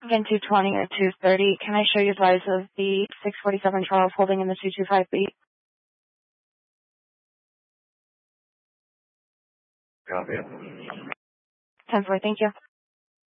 VIN 220 or 230. Can I show you advice of the 647 Charles holding in the 225B? Copy. 10-4, thank you.